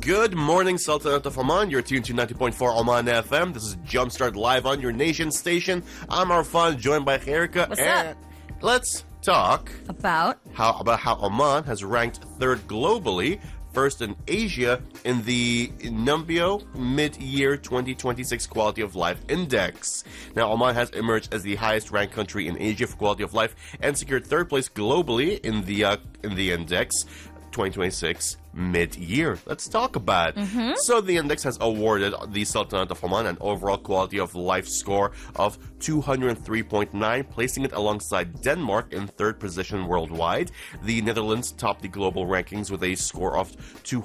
Good morning, Sultanate of Oman. You're tuned to 90.4 Oman FM. This is Jumpstart live on your nation station. I'm Arfan, joined by Khairika. What's up? Let's talk About how Oman has ranked third globally, first in Asia in the Numbeo Mid-Year 2026 Quality of Life Index. Now, Oman has emerged as the highest-ranked country in Asia for quality of life and secured third place globally in the index 2026 mid-year. Let's talk about it. So the index has awarded the Sultanate of Oman an overall quality of life score of 203.9, placing it alongside Denmark in third position worldwide. The Netherlands topped the global rankings with a score of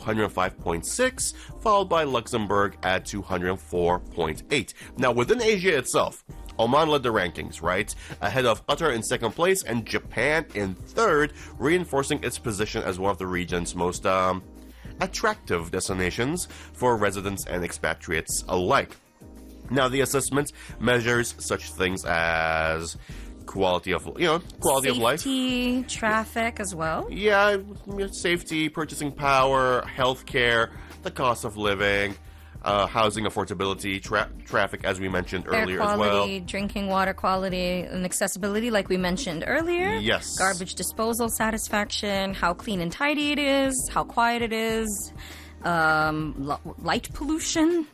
205.6, followed by Luxembourg at 204.8. Now, within Asia itself, Oman led the rankings, right? Ahead of Qatar in second place and Japan in third, reinforcing its position as one of the region's most attractive destinations for residents and expatriates alike. Now, the assessment measures such things as quality of life. safety, traffic as well. Yeah, safety, purchasing power, healthcare, the cost of living, housing affordability, traffic, as we mentioned earlier Air quality, as well. drinking water quality, and accessibility, like we mentioned earlier. Yes. Garbage disposal satisfaction, how clean and tidy it is, how quiet it is, light pollution.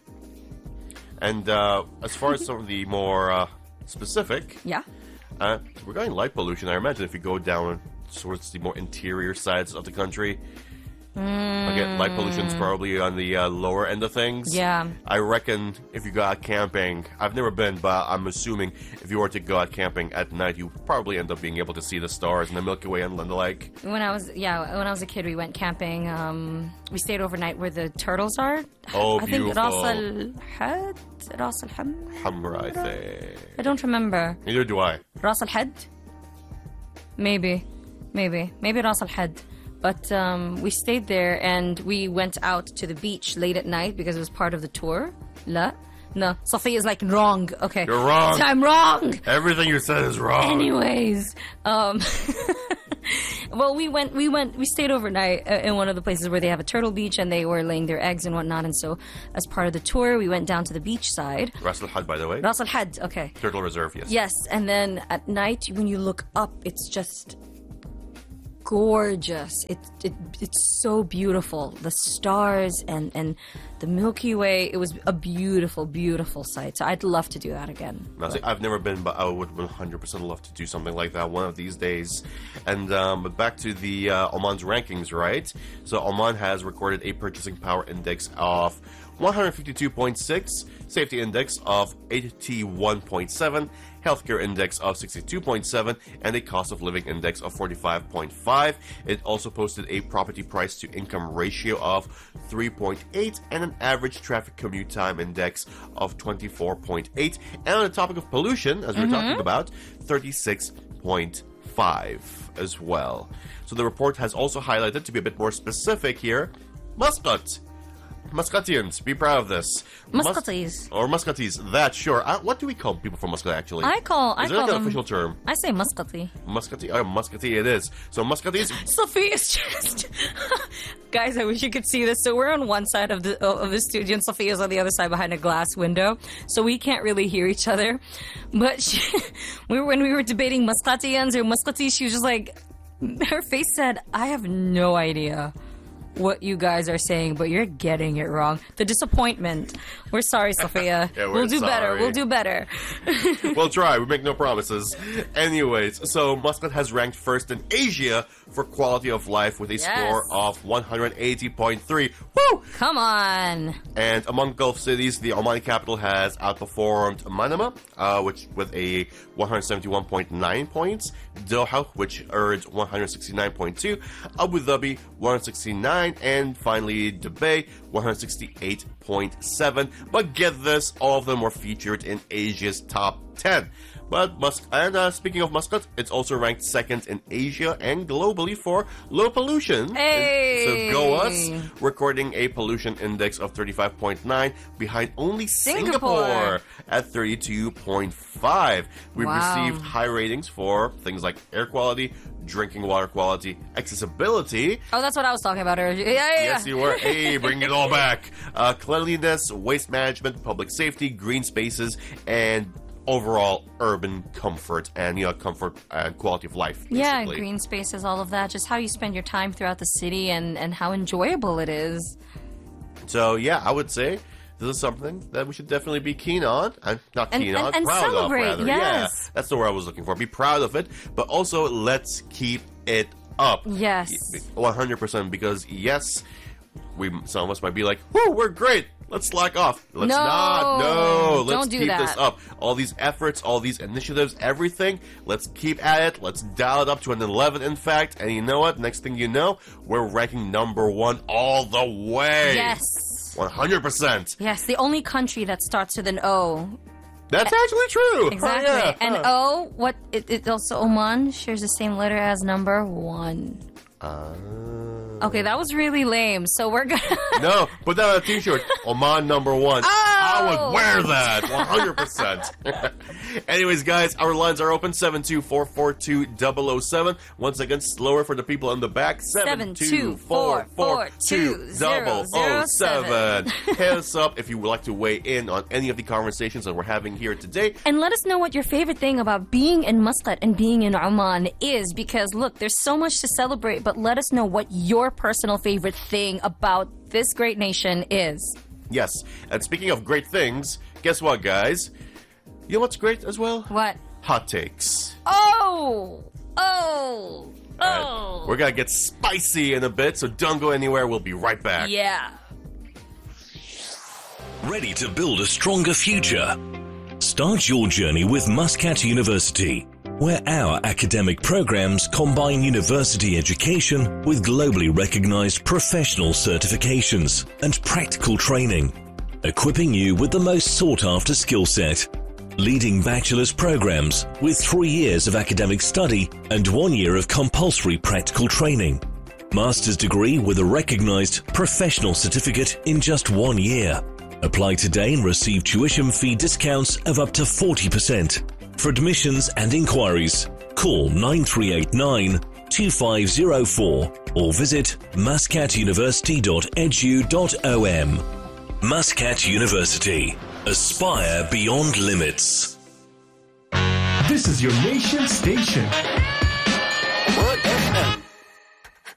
And as far as some of the more specific, Yeah. regarding light pollution, I imagine if you go down towards the more interior sides of the country, again, light pollution's probably on the lower end of things. Yeah. I reckon if you go out camping, I've never been, but I'm assuming if you were to go out camping at night, you probably end up being able to see the stars and the Milky Way and the like. When I was a kid, we went camping. We stayed overnight where the turtles are. Oh, I think beautiful. Ras Al Had, Ras Al Hamra, I think. I don't remember. Neither do I. Ras Al Had? Maybe Ras Al Had. But we stayed there and we went out to the beach late at night because it was part of the tour. No, Sophie is like wrong. Okay, You're wrong. I'm wrong. Everything you said is wrong. Anyways, well, we stayed overnight in one of the places where they have a turtle beach and they were laying their eggs and whatnot. And so, as part of the tour, we went down to the beach side. Ras Al Had, by the way. Ras Al Had, okay. Turtle Reserve, yes. Yes, and then at night when you look up, it's just gorgeous. It's so beautiful. The stars and the Milky Way. It was a beautiful, beautiful sight. So I'd love to do that again. Now, see, I've never been, but I would 100% love to do something like that one of these days. And but back to the Oman's rankings, right? So Oman has recorded a purchasing power index of 152.6, safety index of 81.7, healthcare index of 62.7, and a cost of living index of 45.5. It also posted a property price to income ratio of 3.8 and an average traffic commute time index of 24.8. And on the topic of pollution, as we were talking about, 36.5 as well. So the report has also highlighted, to be a bit more specific here, Muscat. Muscatians, be proud of this. Muscatis. Or Muscatis, that, sure. What do we call people from Muscat, actually? I call Is there like an them, official term? I say Muscati. Muscati? Oh, Muscati it is. So Muscatis... Sophie is just... Guys, I wish you could see this. So we're on one side of the studio and Sophia's on the other side behind a glass window. So we can't really hear each other. But when we were debating Muscatians or Muscati, she was just like... Her face said, I have no idea what you guys are saying, but you're getting it wrong. The disappointment. We're sorry, Sophia. Yeah, we'll do better. sorry. We'll do better. We'll try. We make no promises. Anyways, so Muscat has ranked first in Asia for quality of life with a score of 180.3. Woo! Come on. And among Gulf cities, the Omani capital has outperformed Manama, which with a 171.9 points, Doha, which earned 169.2, Abu Dhabi 169, and finally Dubai 168.7. But get this, all of them were featured in Asia's top 10. But speaking of Muscat, it's also ranked second in Asia and globally for low pollution. Hey! So go us, recording a pollution index of 35.9 behind only Singapore at 32.5. We've received high ratings for things like air quality, drinking water quality, accessibility. Oh, that's what I was talking about earlier. Yeah. Yes, you were. Hey, bring it all back. Cleanliness, waste management, public safety, green spaces, and overall urban comfort and comfort and quality of life. Basically. Yeah, green spaces, all of that. Just how you spend your time throughout the city and how enjoyable it is. So yeah, I would say this is something that we should definitely be keen on. Not keen on, and proud celebrate, of, rather. yes. Yeah, that's the word I was looking for. Be proud of it, but also let's keep it up. Yes. 100%, because yes, some of us might be like, whoo, we're great. Let's slack off. Let's not. No, let's keep this up. All these efforts, all these initiatives, everything, let's keep at it. Let's dial it up to an 11, in fact. And you know what? Next thing you know, we're ranking number 1 all the way. Yes. 100%. Yes, the only country that starts with an O. That's actually true. Exactly. Oh, yeah. And O, it also Oman shares the same letter as number 1. Okay, that was really lame. So we're gonna No, put that on a t-shirt. Oman number 1. I would wear that 100%. Anyways, guys, our lines are open 72442-007. Once again, slower for the people in the back. 72442-007. Hit us up if you would like to weigh in on any of the conversations that we're having here today. And let us know what your favorite thing about being in Muscat and being in Oman is, because look, there's so much to celebrate, but let us know what your personal favorite thing about this great nation is. Yes, and speaking of great things, guess what, guys? You know what's great as well? What? Hot takes. Oh! We're gonna get spicy in a bit, so don't go anywhere. We'll be right back. Yeah. Ready to build a stronger future? Start your journey with Muscat University, where our academic programs combine university education with globally recognized professional certifications and practical training, equipping you with the most sought-after skill set. Leading bachelor's programs with 3 years of academic study and 1 year of compulsory practical training. Master's degree with a recognized professional certificate in just 1 year. Apply today and receive tuition fee discounts of up to 40%. For admissions and inquiries, call 9389-2504 or visit muscatuniversity.edu.om. Muscat University. Aspire beyond limits. This is your nation station.